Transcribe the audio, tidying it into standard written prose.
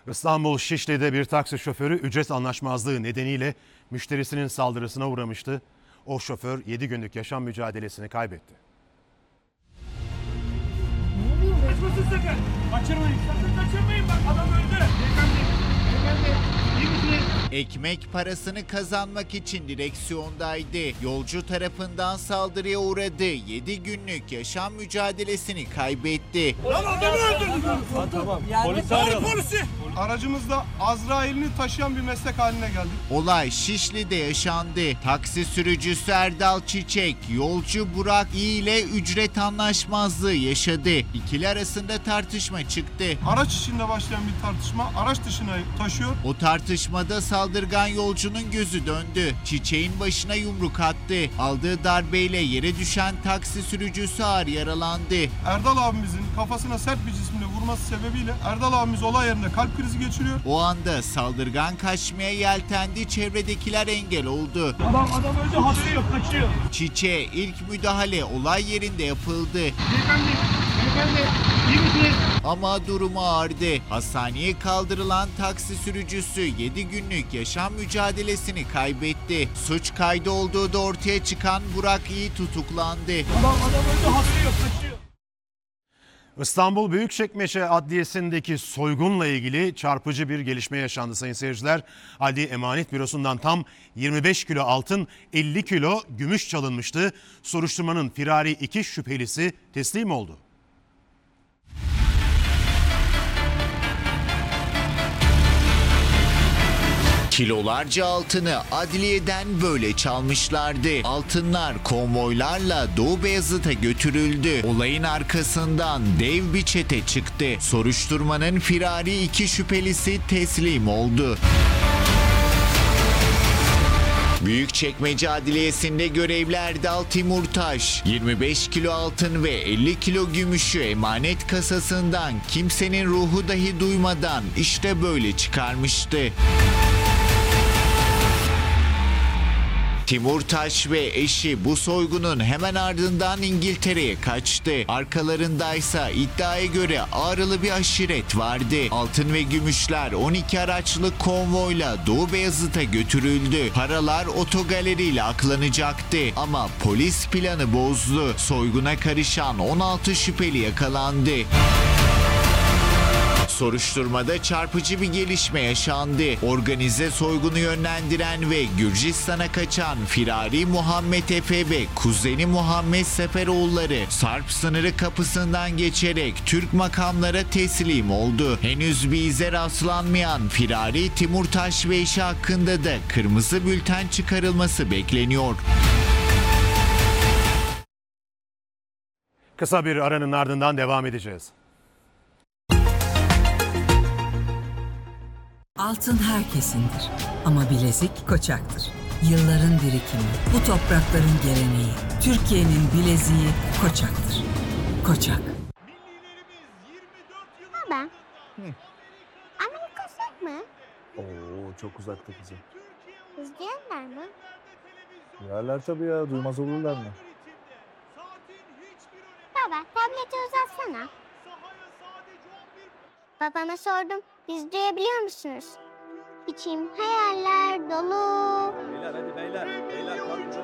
İstanbul Şişli'de bir taksi şoförü ücret anlaşmazlığı nedeniyle müşterisinin saldırısına uğramıştı. O şoför 7 günlük yaşam mücadelesini kaybetti. Ne oluyor? Kaçmasın sakın. Kaçırmayın. Sakın kaçırmayın. Bak adam öldü. Beyefendi. İyi misiniz? Ekmek parasını kazanmak için direksiyondaydı. Yolcu tarafından saldırıya uğradı. 7 günlük yaşam mücadelesini kaybetti. Lan adamı öldürdün. Tamam. Polisi arayalım. Polisi. Aracımızda Azrail'ini taşıyan bir meslek haline geldik. Olay Şişli'de yaşandı. Taksi sürücüsü Erdal Çiçek, yolcu Burak İ ile ücret anlaşmazlığı yaşadı. İkili arasında tartışma çıktı. Araç içinde başlayan bir tartışma araç dışına taşıyor. O tartışmada saldırgan yolcunun gözü döndü. Çiçek'in başına yumruk attı. Aldığı darbeyle yere düşen taksi sürücüsü ağır yaralandı. Erdal abimizin kafasına sert bir cisimle vurması sebebiyle Erdal abimiz olay yerinde kalp krizi geçiriyor. O anda saldırgan kaçmaya yeltendi, çevredekiler engel oldu. Adam öldü. Haberi yok. Kaçıyor. Çiçek'e ilk müdahale olay yerinde yapıldı. Beyefendi. İyi misiniz? Ama durumu ağırdı. Hastaneye kaldırılan taksi sürücüsü 7 günlük yaşam mücadelesini kaybetti. Suç kaydı olduğu da ortaya çıkan Burak İ tutuklandı. Adam öldü. Haberi yok. Kaçıyor. İstanbul Büyükçekmece Adliyesi'ndeki soygunla ilgili çarpıcı bir gelişme yaşandı sayın seyirciler. Adliye Emanet Bürosu'ndan tam 25 kilo altın, 50 kilo gümüş çalınmıştı. Soruşturmanın firari 2 şüphelisi teslim oldu. Kilolarca altını adliyeden böyle çalmışlardı. Altınlar konvoylarla Doğu Beyazıt'a götürüldü. Olayın arkasından dev bir çete çıktı. Soruşturmanın firari 2 şüphelisi teslim oldu. Büyükçekmece Adliyesi'nde görevli Erdal Timurtaş, 25 kilo altın ve 50 kilo gümüşü emanet kasasından kimsenin ruhu dahi duymadan işte böyle çıkarmıştı. Timurtaş ve eşi bu soygunun hemen ardından İngiltere'ye kaçtı. Arkalarındaysa iddiaya göre ağrılı bir aşiret vardı. Altın ve gümüşler 12 araçlı konvoyla Doğu Beyazıt'a götürüldü. Paralar otogaleriyle aklanacaktı ama polis planı bozdu. Soyguna karışan 16 şüpheli yakalandı. Soruşturmada çarpıcı bir gelişme yaşandı. Organize soygunu yönlendiren ve Gürcistan'a kaçan firari Muhammed Efe ve kuzeni Muhammed Seferoğulları Sarp sınırı kapısından geçerek Türk makamlara teslim oldu. Henüz bir ize rastlanmayan firari Timurtaş ve eşi hakkında da kırmızı bülten çıkarılması bekleniyor. Kısa bir aranın ardından devam edeceğiz. Altın herkesindir ama bilezik Koçak'tır. Yılların birikimi, bu toprakların geleneği, Türkiye'nin bileziği Koçak'tır. Koçak. Baba. Amerika uzak mı? Oo, çok uzakta kızım. İzleyenler mi? Yerler tabii ya, duymaz olurlar mı? Baba tableti uzatsana. Babama sordum. Biz duyabiliyor musunuz? İçim hayaller dolu. Beyler hadi beyler. Beyler kalkın.